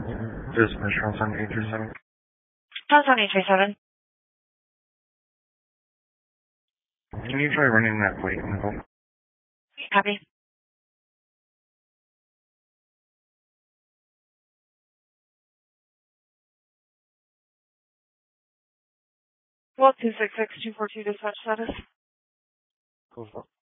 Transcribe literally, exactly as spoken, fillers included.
Dispatch House on eight three seven. House on eight three seven. Can you try running that plate, Nicole? Copy. Well, two six six two four two dispatch status. Cool.